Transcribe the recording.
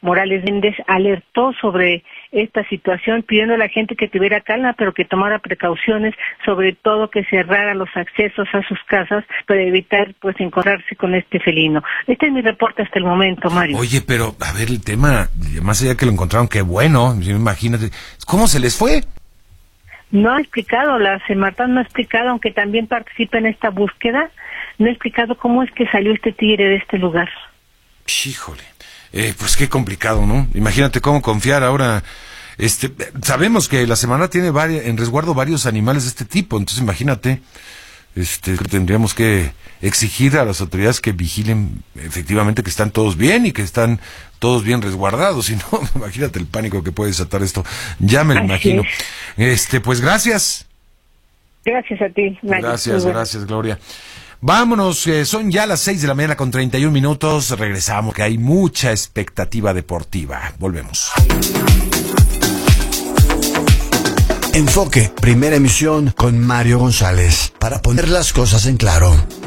Morales Méndez alertó sobre esta situación, pidiendo a la gente que tuviera calma, pero que tomara precauciones, sobre todo que cerrara los accesos a sus casas para evitar pues encontrarse con este felino. Este es mi reporte hasta el momento, Mario. Oye, pero a ver, el tema, más allá que lo encontraron, qué bueno, imagínate, ¿cómo se les fue? No ha explicado, la Semarnat no ha explicado, aunque también participa en esta búsqueda, no ha explicado cómo es que salió este tigre de este lugar. Híjole, pues qué complicado, ¿no? Imagínate cómo confiar ahora. Sabemos que la Semarnat tiene en resguardo varios animales de este tipo, entonces imagínate, tendríamos que exigir a las autoridades que vigilen efectivamente que están todos bien y que están todos bien resguardados, si no, imagínate el pánico que puede desatar esto, ya me lo imagino. Pues gracias. Gracias a ti, Mario. Gracias, Gloria. Vámonos, son ya las 6:31 con 31 minutos, regresamos, que hay mucha expectativa deportiva. Volvemos. Enfoque, primera emisión con Mario González, para poner las cosas en claro.